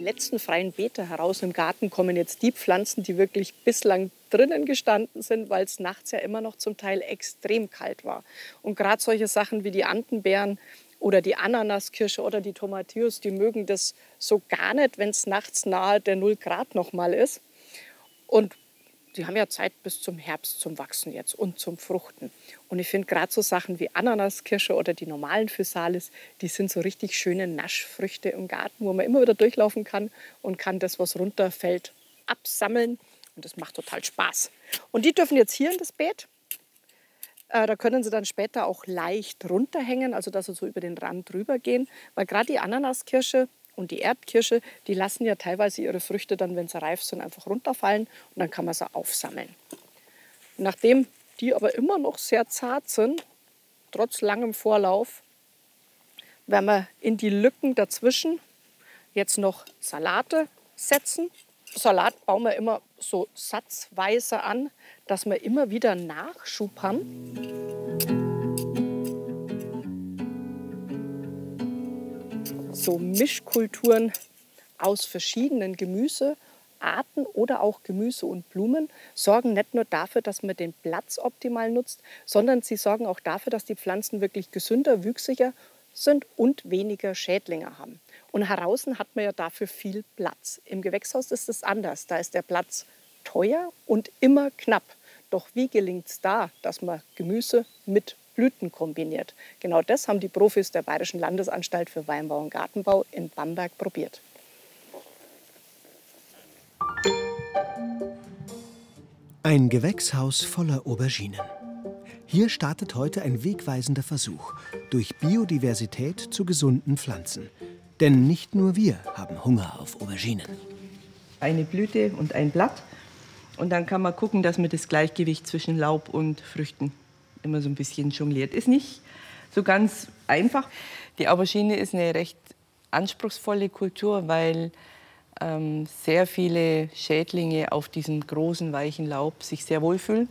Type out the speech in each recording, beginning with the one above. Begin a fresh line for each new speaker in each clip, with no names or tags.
letzten freien Beete heraus im Garten kommen jetzt die Pflanzen, die wirklich bislang drinnen gestanden sind, weil es nachts ja immer noch zum Teil extrem kalt war. Und gerade solche Sachen wie die Andenbeeren oder die Ananaskirsche oder die Tomatillos, die mögen das so gar nicht, wenn es nachts nahe der 0 Grad noch mal ist. Und die haben ja Zeit bis zum Herbst zum Wachsen jetzt und zum Fruchten. Und ich finde gerade so Sachen wie Ananaskirsche oder die normalen Physalis, die sind so richtig schöne Naschfrüchte im Garten, wo man immer wieder durchlaufen kann und kann das, was runterfällt, absammeln. Und das macht total Spaß. Und die dürfen jetzt hier in das Beet. Da können sie dann später auch leicht runterhängen, also dass sie so über den Rand drüber gehen. Weil gerade die Ananaskirsche und die Erdkirsche, die lassen ja teilweise ihre Früchte dann, wenn sie reif sind, einfach runterfallen und dann kann man sie aufsammeln. Nachdem die aber immer noch sehr zart sind, trotz langem Vorlauf, werden wir in die Lücken dazwischen jetzt noch Salate setzen. Salat bauen wir immer so satzweise an, dass wir immer wieder Nachschub haben. So Mischkulturen aus verschiedenen Gemüsearten oder auch Gemüse und Blumen sorgen nicht nur dafür, dass man den Platz optimal nutzt, sondern sie sorgen auch dafür, dass die Pflanzen wirklich gesünder, wüchsiger sind und weniger Schädlinge haben. Und draußen hat man ja dafür viel Platz. Im Gewächshaus ist es anders. Da ist der Platz teuer und immer knapp. Doch wie gelingt es da, dass man Gemüse mit Blüten kombiniert? Genau das haben die Profis der Bayerischen Landesanstalt für Weinbau und Gartenbau in Bamberg probiert.
Ein Gewächshaus voller Auberginen. Hier startet heute ein wegweisender Versuch durch Biodiversität zu gesunden Pflanzen. Denn nicht nur wir haben Hunger auf Auberginen.
Eine Blüte und ein Blatt. Und dann kann man gucken, dass man das Gleichgewicht zwischen Laub und Früchten immer so ein bisschen jongliert. Ist nicht so ganz einfach. Die Aubergine ist eine recht anspruchsvolle Kultur, weil sehr viele Schädlinge auf diesem großen, weichen Laub sich sehr wohlfühlen.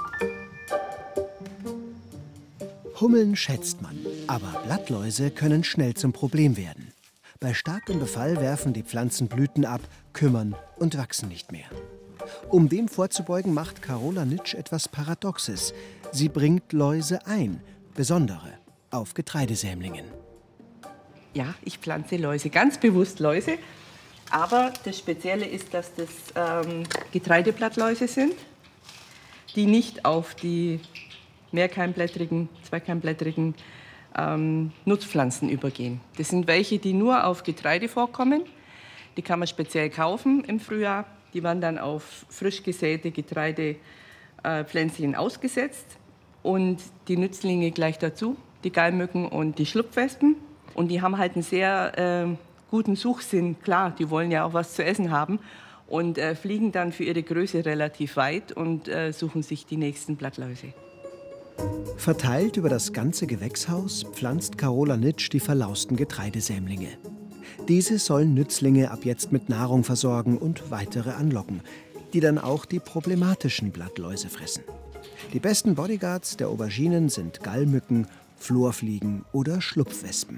Hummeln schätzt man, aber Blattläuse können schnell zum Problem werden. Bei starkem Befall werfen die Pflanzen Blüten ab, kümmern und wachsen nicht mehr. Um dem vorzubeugen, macht Carola Nitsch etwas Paradoxes. Sie bringt Läuse ein, besondere, auf Getreidesämlingen.
Ja, ich pflanze Läuse, ganz bewusst Läuse. Aber das Spezielle ist, dass das Getreideblattläuse sind, die nicht auf die mehrkeimblättrigen, zweikeimblättrigen Nutzpflanzen übergehen. Das sind welche, die nur auf Getreide vorkommen. Die kann man speziell kaufen im Frühjahr. Die werden dann auf frisch gesäte Getreidepflänzchen ausgesetzt. Und die Nützlinge gleich dazu, die Gallmücken und die Schlupfwespen. Und die haben halt einen sehr guten Suchsinn. Klar, die wollen ja auch was zu essen haben. Und fliegen dann für ihre Größe relativ weit und suchen sich die nächsten Blattläuse.
Verteilt über das ganze Gewächshaus pflanzt Carola Nitsch die verlausten Getreidesämlinge. Diese sollen Nützlinge ab jetzt mit Nahrung versorgen und weitere anlocken, die dann auch die problematischen Blattläuse fressen. Die besten Bodyguards der Auberginen sind Gallmücken, Florfliegen oder Schlupfwespen.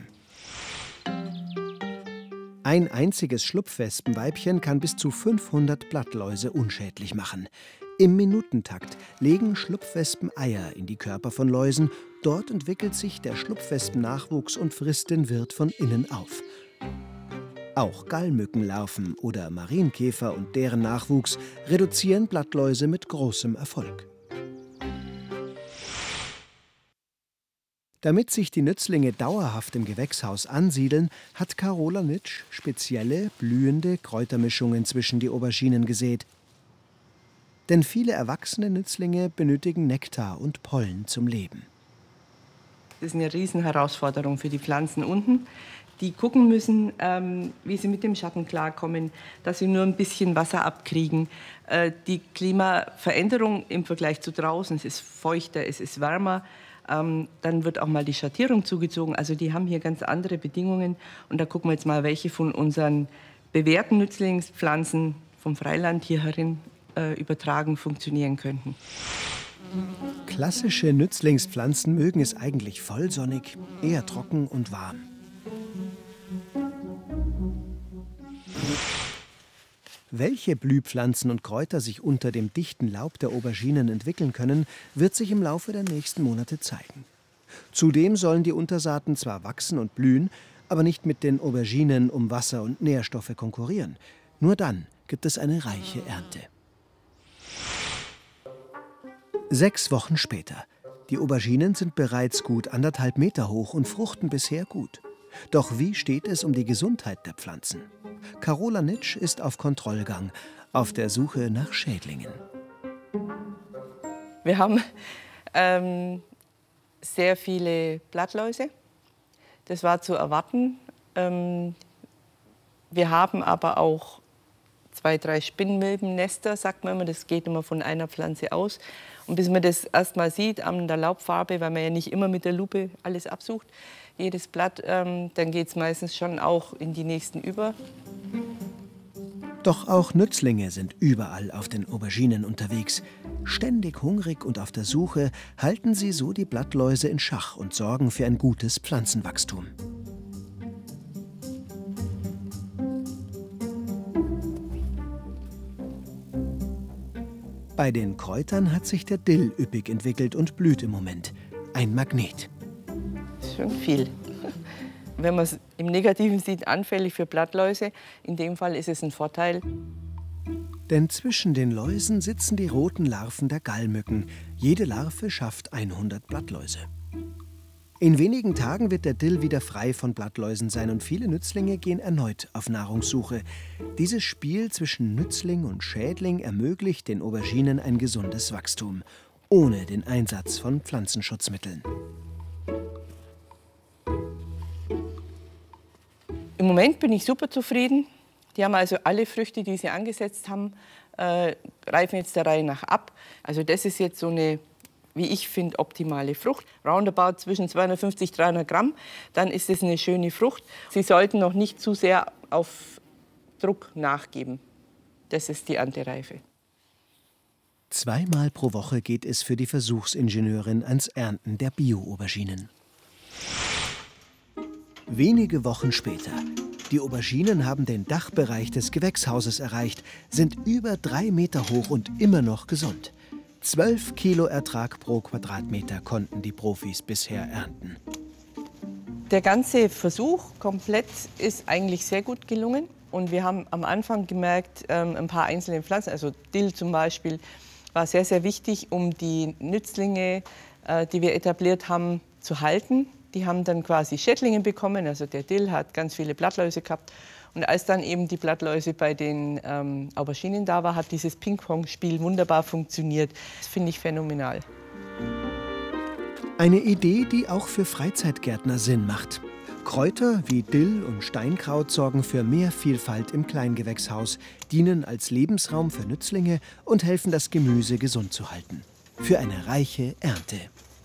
Ein einziges Schlupfwespenweibchen kann bis zu 500 Blattläuse unschädlich machen. Im Minutentakt legen Schlupfwespen Eier in die Körper von Läusen. Dort entwickelt sich der Schlupfwespennachwuchs und frisst den Wirt von innen auf. Auch Gallmückenlarven oder Marienkäfer und deren Nachwuchs reduzieren Blattläuse mit großem Erfolg. Damit sich die Nützlinge dauerhaft im Gewächshaus ansiedeln, hat Carola Nitsch spezielle, blühende Kräutermischungen zwischen die Auberginen gesät. Denn viele erwachsene Nützlinge benötigen Nektar und Pollen zum Leben.
Das ist eine Riesenherausforderung für die Pflanzen unten. Die gucken müssen, wie sie mit dem Schatten klarkommen, dass sie nur ein bisschen Wasser abkriegen. Die Klimaveränderung im Vergleich zu draußen, es ist feuchter, es ist wärmer. Dann wird auch mal die Schattierung zugezogen. Also die haben hier ganz andere Bedingungen. Und da gucken wir jetzt mal, welche von unseren bewährten Nützlingspflanzen vom Freiland hier herin übertragen funktionieren könnten.
Klassische Nützlingspflanzen mögen es eigentlich vollsonnig, eher trocken und warm. Welche Blühpflanzen und Kräuter sich unter dem dichten Laub der Auberginen entwickeln können, wird sich im Laufe der nächsten Monate zeigen. Zudem sollen die Untersaaten zwar wachsen und blühen, aber nicht mit den Auberginen um Wasser und Nährstoffe konkurrieren. Nur dann gibt es eine reiche Ernte. 6 Wochen später. Die Auberginen sind bereits gut 1,5 Meter hoch und fruchten bisher gut. Doch wie steht es um die Gesundheit der Pflanzen? Karola Nitsch ist auf Kontrollgang, auf der Suche nach Schädlingen.
Wir haben sehr viele Blattläuse. Das war zu erwarten. Wir haben aber auch 2, 3 Spinnmilbennester, sagt man immer. Das geht immer von einer Pflanze aus. Und bis man das erst mal sieht an der Laubfarbe, weil man ja nicht immer mit der Lupe alles absucht, jedes Blatt, dann geht es meistens schon auch in die nächsten über.
Doch auch Nützlinge sind überall auf den Auberginen unterwegs. Ständig hungrig und auf der Suche halten sie so die Blattläuse in Schach und sorgen für ein gutes Pflanzenwachstum. Bei den Kräutern hat sich der Dill üppig entwickelt und blüht im Moment. Ein Magnet.
Das ist schon viel. Wenn man es im Negativen sieht, anfällig für Blattläuse. In dem Fall ist es ein Vorteil.
Denn zwischen den Läusen sitzen die roten Larven der Gallmücken. Jede Larve schafft 100 Blattläuse. In wenigen Tagen wird der Dill wieder frei von Blattläusen sein und viele Nützlinge gehen erneut auf Nahrungssuche. Dieses Spiel zwischen Nützling und Schädling ermöglicht den Auberginen ein gesundes Wachstum, ohne den Einsatz von Pflanzenschutzmitteln.
Im Moment bin ich super zufrieden. Die haben also alle Früchte, die sie angesetzt haben, reifen jetzt der Reihe nach ab. Also das ist jetzt so eine, wie ich finde, optimale Frucht. Roundabout zwischen 250 und 300 Gramm, dann ist es eine schöne Frucht. Sie sollten noch nicht zu sehr auf Druck nachgeben. Das ist die Erntereife.
2-mal pro Woche geht es für die Versuchsingenieurin ans Ernten der Bio-Auberginen. Wenige Wochen später. Die Auberginen haben den Dachbereich des Gewächshauses erreicht, sind über 3 Meter hoch und immer noch gesund. 12 Kilo Ertrag pro Quadratmeter konnten die Profis bisher ernten.
Der ganze Versuch komplett ist eigentlich sehr gut gelungen. Und wir haben am Anfang gemerkt, ein paar einzelne Pflanzen, also Dill zum Beispiel, war sehr, sehr wichtig, um die Nützlinge, die wir etabliert haben, zu halten. Die haben dann quasi Schädlinge bekommen, also der Dill hat ganz viele Blattläuse gehabt. Und als dann eben die Blattläuse bei den Auberginen da war, hat dieses Ping-Pong-Spiel wunderbar funktioniert. Das finde ich phänomenal.
Eine Idee, die auch für Freizeitgärtner Sinn macht. Kräuter wie Dill und Steinkraut sorgen für mehr Vielfalt im Kleingewächshaus, dienen als Lebensraum für Nützlinge und helfen, das Gemüse gesund zu halten. Für eine reiche Ernte.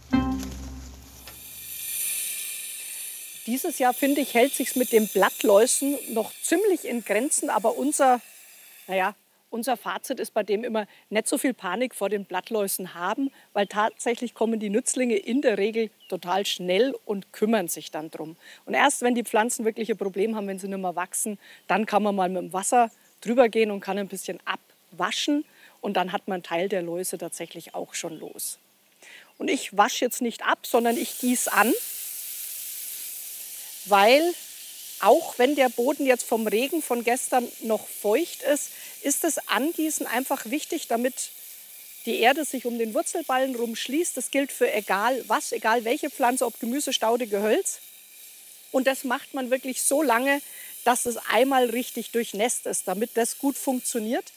Dieses Jahr, finde ich, hält sich mit den Blattläusen noch ziemlich in Grenzen. Aber unser Fazit ist bei dem immer, nicht so viel Panik vor den Blattläusen haben, weil tatsächlich kommen die Nützlinge in der Regel total schnell und kümmern sich dann drum. Und erst wenn die Pflanzen wirklich ein Problem haben, wenn sie nicht mehr wachsen, dann kann man mal mit dem Wasser drüber gehen und kann ein bisschen abwaschen. Und dann hat man einen Teil der Läuse tatsächlich auch schon los. Und ich wasche jetzt nicht ab, sondern ich gieße an. Weil auch wenn der Boden jetzt vom Regen von gestern noch feucht ist, ist das Angießen einfach wichtig, damit die Erde sich um den Wurzelballen rumschließt. Das gilt für egal was, egal welche Pflanze, ob Gemüse, Staude, Gehölz. Und das macht man wirklich so lange, dass es einmal richtig durchnässt ist, damit das gut funktioniert.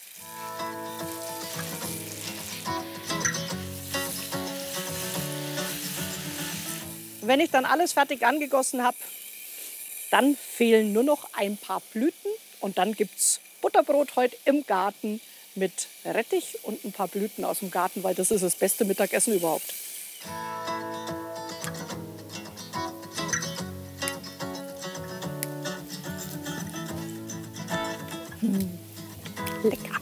Wenn ich dann alles fertig angegossen habe, dann fehlen nur noch ein paar Blüten und dann gibt es Butterbrot heute im Garten mit Rettich und ein paar Blüten aus dem Garten, weil das ist das beste Mittagessen überhaupt. Lecker.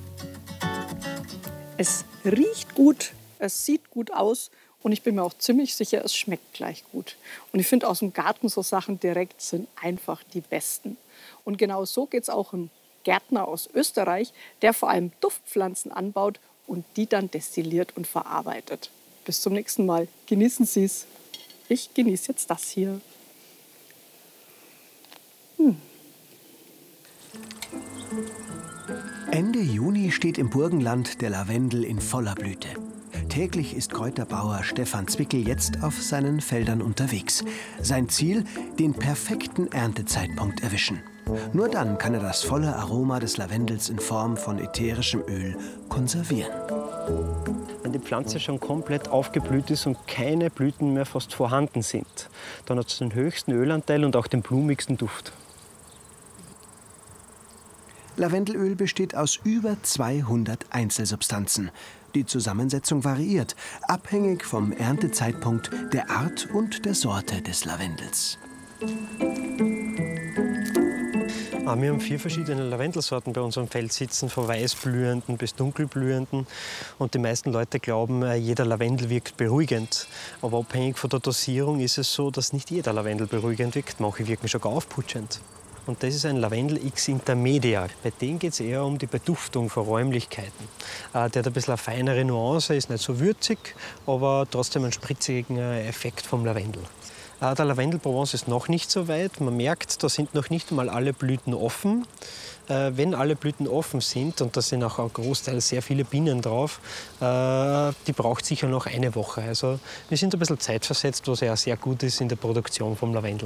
Es riecht gut, es sieht gut aus. Und ich bin mir auch ziemlich sicher, es schmeckt gleich gut. Und ich finde, aus dem Garten so Sachen direkt sind einfach die besten. Und genau so geht es auch im Gärtner aus Österreich, der vor allem Duftpflanzen anbaut und die dann destilliert und verarbeitet. Bis zum nächsten Mal. Genießen Sie es. Ich genieße jetzt das hier.
Ende Juni steht im Burgenland der Lavendel in voller Blüte. Täglich ist Kräuterbauer Stefan Zwickel jetzt auf seinen Feldern unterwegs. Sein Ziel: den perfekten Erntezeitpunkt erwischen. Nur dann kann er das volle Aroma des Lavendels in Form von ätherischem Öl konservieren.
Wenn die Pflanze schon komplett aufgeblüht ist und keine Blüten mehr fast vorhanden sind, dann hat es den höchsten Ölanteil und auch den blumigsten Duft.
Lavendelöl besteht aus über 200 Einzelsubstanzen. Die Zusammensetzung variiert, abhängig vom Erntezeitpunkt, der Art und der Sorte des Lavendels.
Wir haben 4 verschiedene Lavendelsorten bei unserem Feld sitzen, von weißblühenden bis dunkelblühenden. Und die meisten Leute glauben, jeder Lavendel wirkt beruhigend. Aber abhängig von der Dosierung ist es so, dass nicht jeder Lavendel beruhigend wirkt. Manche wirken sogar aufputschend. Und das ist ein Lavendel X Intermedia. Bei dem geht es eher um die Beduftung von Räumlichkeiten. Der hat ein bisschen eine feinere Nuance, ist nicht so würzig, aber trotzdem einen spritzigen Effekt vom Lavendel. Der Lavendel Provence ist noch nicht so weit. Man merkt, da sind noch nicht einmal alle Blüten offen. Wenn alle Blüten offen sind, und da sind auch ein Großteil sehr viele Bienen drauf, die braucht sicher noch eine Woche. Also wir sind ein bisschen zeitversetzt, was ja sehr gut ist in der Produktion vom Lavendel.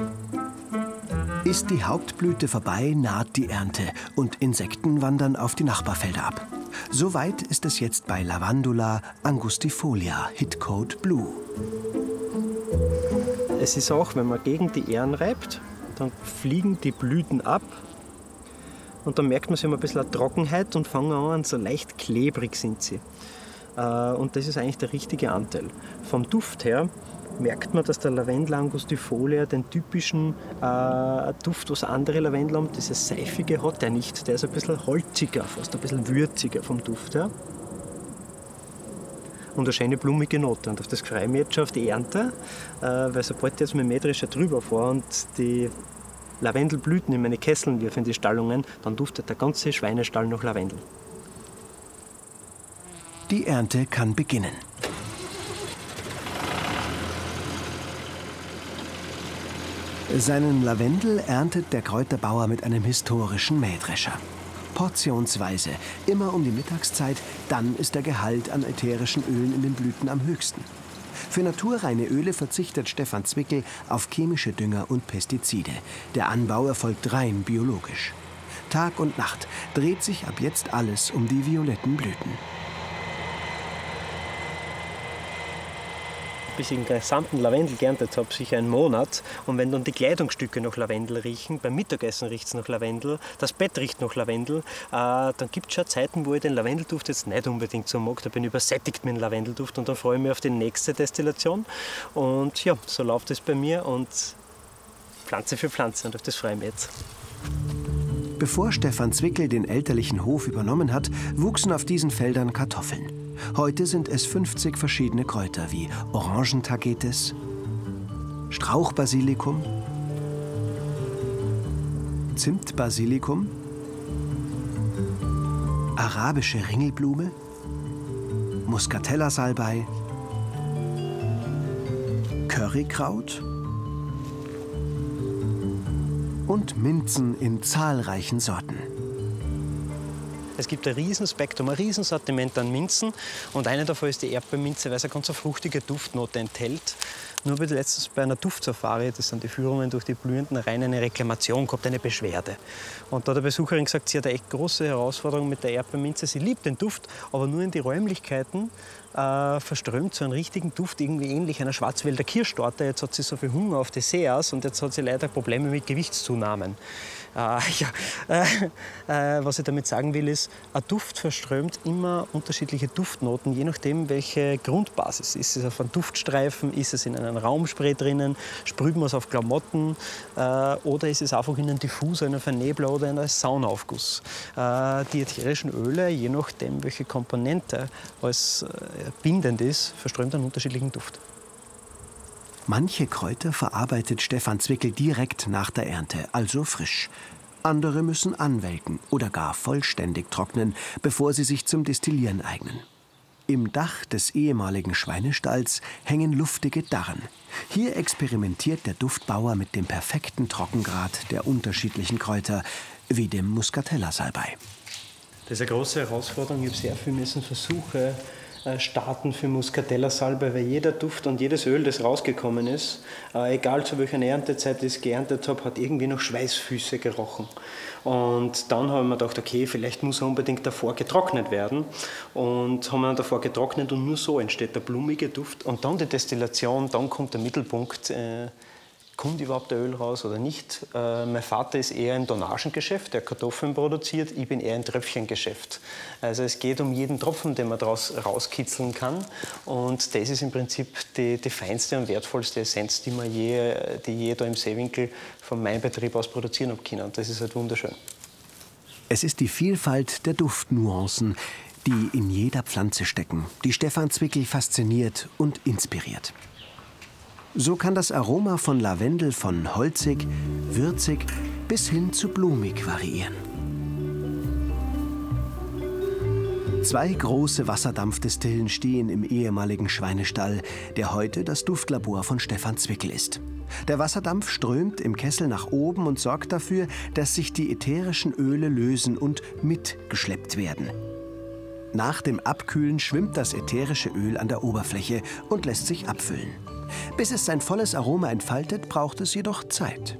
Ist die Hauptblüte vorbei, naht die Ernte und Insekten wandern auf die Nachbarfelder ab. So weit ist es jetzt bei Lavandula angustifolia, Hitcode Blue.
Es ist auch, wenn man gegen die Ähren reibt, dann fliegen die Blüten ab. Und dann merkt man, sie haben ein bisschen eine Trockenheit und fangen an, so leicht klebrig sind sie. Und das ist eigentlich der richtige Anteil. Vom Duft her merkt man, dass der Lavendel angustifolia den typischen Duft, was andere Lavendel haben, dieses Seifige hat der nicht. Der ist ein bisschen holziger, fast ein bisschen würziger vom Duft her. Und eine schöne blumige Note. Und auf das freue ich mich jetzt schon auf die Ernte, weil sobald ich jetzt mit dem Mähdrescher drüber fahre und die Lavendelblüten in meine Kesseln wirfe, in die Stallungen, dann duftet der ganze Schweinestall nach Lavendel.
Die Ernte kann beginnen. Seinen Lavendel erntet der Kräuterbauer mit einem historischen Mähdrescher. Portionsweise, immer um die Mittagszeit, dann ist der Gehalt an ätherischen Ölen in den Blüten am höchsten. Für naturreine Öle verzichtet Stefan Zwickel auf chemische Dünger und Pestizide. Der Anbau erfolgt rein biologisch. Tag und Nacht dreht sich ab jetzt alles um die violetten Blüten.
Bis ich den gesamten Lavendel geerntet habe, sicher einen Monat. Und wenn dann die Kleidungsstücke nach Lavendel riechen, beim Mittagessen riecht es nach Lavendel, das Bett riecht nach Lavendel, dann gibt es schon Zeiten, wo ich den Lavendelduft jetzt nicht unbedingt so mag. Da bin ich übersättigt mit dem Lavendelduft und dann freue ich mich auf die nächste Destillation. Und ja, so läuft es bei mir und Pflanze für Pflanze und auf das freue ich mich jetzt.
Bevor Stefan Zwickel den elterlichen Hof übernommen hat, wuchsen auf diesen Feldern Kartoffeln. Heute sind es 50 verschiedene Kräuter wie Orangentagetes, Strauchbasilikum, Zimtbasilikum, arabische Ringelblume, Muscatella-Salbei, Currykraut und Minzen in zahlreichen Sorten.
Es gibt ein Riesenspektrum, ein Riesensortiment an Minzen und eine davon ist die Erdbeerminze, weil sie eine ganz fruchtige Duftnote enthält. Nur habe ich letztens bei einer Duftsafari, das sind die Führungen durch die blühenden Reihen, eine Reklamation gehabt, eine Beschwerde. Und da hat die Besucherin gesagt, sie hat eine echt große Herausforderung mit der Erdbeerminze. Sie liebt den Duft, aber nur in die Räumlichkeiten verströmt so einen richtigen Duft, irgendwie ähnlich einer Schwarzwälder Kirschtorte. Jetzt hat sie so viel Hunger auf Desserts und jetzt hat sie leider Probleme mit Gewichtszunahmen. Was ich damit sagen will, ist, ein Duft verströmt immer unterschiedliche Duftnoten, je nachdem, welche Grundbasis. Ist es auf einem Duftstreifen, ist es in einem Raumspray drinnen, sprüht man es auf Klamotten oder ist es einfach in einem Diffuser, in einem Vernebler oder in einem Saunaaufguss. Die ätherischen Öle, je nachdem, welche Komponente als bindend ist, verströmt einen unterschiedlichen Duft.
Manche Kräuter verarbeitet Stefan Zwickel direkt nach der Ernte, also frisch. Andere müssen anwelken oder gar vollständig trocknen, bevor sie sich zum Destillieren eignen. Im Dach des ehemaligen Schweinestalls hängen luftige Darren. Hier experimentiert der Duftbauer mit dem perfekten Trockengrad der unterschiedlichen Kräuter, wie dem Muscatella-Salbei.
Das ist eine große Herausforderung. Ich habe sehr viel Versuche starten für Muscatella-Salbei, weil jeder Duft und jedes Öl, das rausgekommen ist, egal zu welcher Erntezeit ich es geerntet habe, hat irgendwie noch Schweißfüße gerochen. Und dann haben wir gedacht, okay, vielleicht muss er unbedingt davor getrocknet werden. Und haben wir dann davor getrocknet und nur so entsteht der blumige Duft. Und dann die Destillation, dann kommt der Mittelpunkt, kommt überhaupt der Öl raus oder nicht? Mein Vater ist eher im Tonnagengeschäft, der Kartoffeln produziert. Ich bin eher im Tröpfchengeschäft. Also es geht um jeden Tropfen, den man daraus rauskitzeln kann. Und das ist im Prinzip die feinste und wertvollste Essenz, die je da im Seewinkel von meinem Betrieb aus produzieren habe können. Und das ist halt wunderschön.
Es ist die Vielfalt der Duftnuancen, die in jeder Pflanze stecken, die Stefan Zwickel fasziniert und inspiriert. So kann das Aroma von Lavendel von holzig, würzig bis hin zu blumig variieren. 2 große Wasserdampfdestillen stehen im ehemaligen Schweinestall, der heute das Duftlabor von Stefan Zwickel ist. Der Wasserdampf strömt im Kessel nach oben und sorgt dafür, dass sich die ätherischen Öle lösen und mitgeschleppt werden. Nach dem Abkühlen schwimmt das ätherische Öl an der Oberfläche und lässt sich abfüllen. Bis es sein volles Aroma entfaltet, braucht es jedoch Zeit.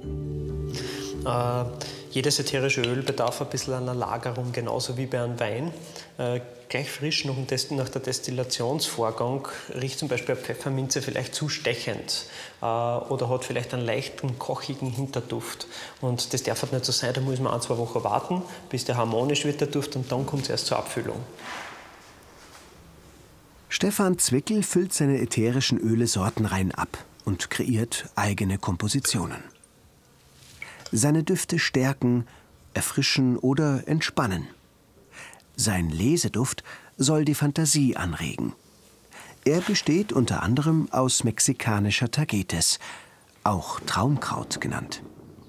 Jedes ätherische Öl bedarf ein bisschen einer Lagerung, genauso wie bei einem Wein. Gleich frisch nach der Destillationsvorgang riecht zum Beispiel eine Pfefferminze vielleicht zu stechend oder hat vielleicht einen leichten, kochigen Hinterduft. Und das darf halt nicht so sein, da muss man 1-2 Wochen warten, bis der harmonisch wird, der Duft, und dann kommt es erst zur Abfüllung.
Stefan Zwickel füllt seine ätherischen Öle sortenrein ab und kreiert eigene Kompositionen. Seine Düfte stärken, erfrischen oder entspannen. Sein Leseduft soll die Fantasie anregen. Er besteht unter anderem aus mexikanischer Tagetes, auch Traumkraut genannt.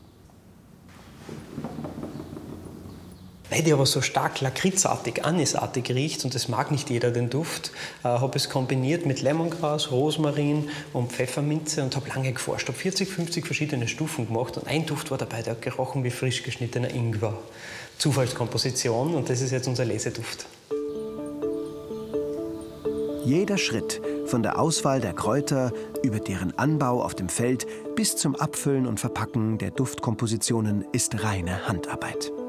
Weil die aber so stark lakritzartig, anisartig riecht, und das mag nicht jeder, den Duft, habe ich es kombiniert mit Lemongras, Rosmarin und Pfefferminze und habe lange geforscht. Ich habe 40, 50 verschiedene Stufen gemacht und ein Duft war dabei, der hat gerochen wie frisch geschnittener Ingwer. Zufallskomposition, und das ist jetzt unser Leseduft.
Jeder Schritt, von der Auswahl der Kräuter über deren Anbau auf dem Feld bis zum Abfüllen und Verpacken der Duftkompositionen, ist reine Handarbeit.